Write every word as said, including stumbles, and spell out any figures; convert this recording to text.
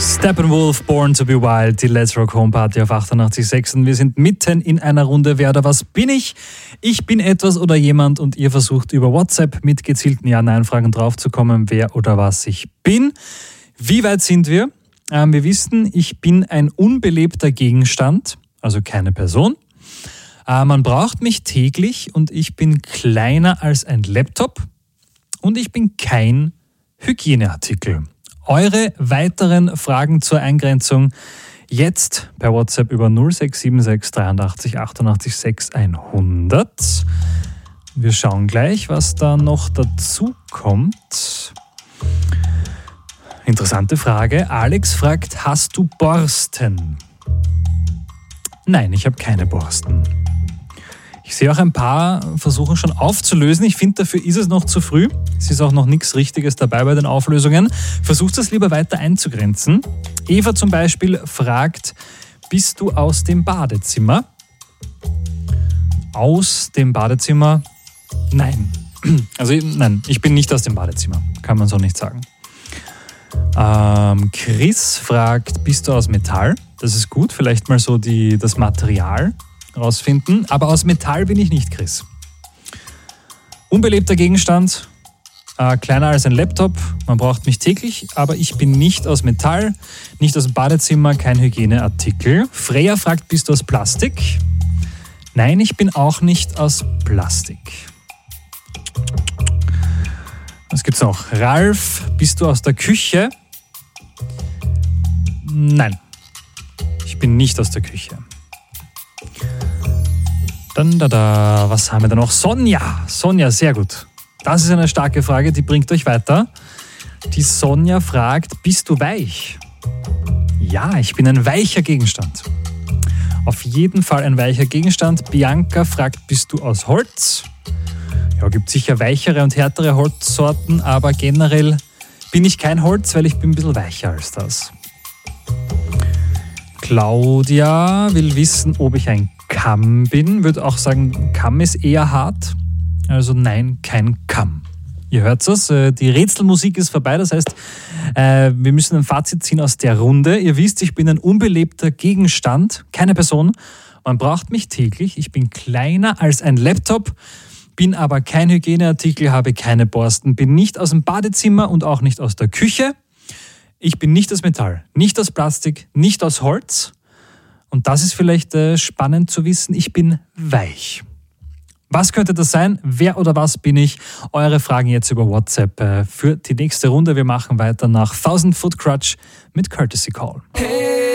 Steppenwolf, Born to be Wild, die Let's Rock Home Party auf achtundachtzig Komma sechs und wir sind mitten in einer Runde Wer oder was bin ich? Ich bin etwas oder jemand und ihr versucht über WhatsApp mit gezielten Ja-Nein-Fragen draufzukommen, wer oder was ich bin. Wie weit sind wir? Ähm, wir wissen, ich bin ein unbelebter Gegenstand, also keine Person. Äh, man braucht mich täglich und ich bin kleiner als ein Laptop und ich bin kein Hygieneartikel. Eure weiteren Fragen zur Eingrenzung jetzt per WhatsApp über null sechs sieben sechs dreiundachtzig achtundachtzig sechs hundert. Wir schauen gleich, was da noch dazu kommt. Interessante Frage. Alex fragt, hast du Borsten? Nein, ich habe keine Borsten. Ich sehe auch ein paar versuchen schon aufzulösen. Ich finde, dafür ist es noch zu früh. Es ist auch noch nichts Richtiges dabei bei den Auflösungen. Versucht es lieber weiter einzugrenzen. Eva zum Beispiel fragt, bist du aus dem Badezimmer? Aus dem Badezimmer? Nein. Also nein, ich bin nicht aus dem Badezimmer. Kann man so nicht sagen. Ähm, Chris fragt, bist du aus Metall? Das ist gut, vielleicht mal so die, das Material rausfinden. Aber aus Metall bin ich nicht, Chris. Unbelebter Gegenstand, äh, kleiner als ein Laptop. Man braucht mich täglich, aber ich bin nicht aus Metall, nicht aus dem Badezimmer, kein Hygieneartikel. Freya fragt, bist du aus Plastik? Nein, ich bin auch nicht aus Plastik. Was gibt's noch? Ralf, bist du aus der Küche? Nein, ich bin nicht aus der Küche. Dann, da, da, was haben wir da noch? Sonja, Sonja, sehr gut. Das ist eine starke Frage, die bringt euch weiter. Die Sonja fragt, bist du weich? Ja, ich bin ein weicher Gegenstand. Auf jeden Fall ein weicher Gegenstand. Bianca fragt, bist du aus Holz? Ja, gibt sicher weichere und härtere Holzsorten, aber generell bin ich kein Holz, weil ich bin ein bisschen weicher als das. Claudia will wissen, ob ich ein Kamm bin. Würde auch sagen, Kamm ist eher hart. Also nein, kein Kamm. Ihr hört es, die Rätselmusik ist vorbei. Das heißt, wir müssen ein Fazit ziehen aus der Runde. Ihr wisst, ich bin ein unbelebter Gegenstand, keine Person. Man braucht mich täglich. Ich bin kleiner als ein Laptop, bin aber kein Hygieneartikel, habe keine Borsten, bin nicht aus dem Badezimmer und auch nicht aus der Küche. Ich bin nicht aus Metall, nicht aus Plastik, nicht aus Holz. Und das ist vielleicht äh, spannend zu wissen, ich bin weich. Was könnte das sein? Wer oder was bin ich? Eure Fragen jetzt über WhatsApp äh, für die nächste Runde. Wir machen weiter nach Thousand Foot Crutch mit Courtesy Call. Hey.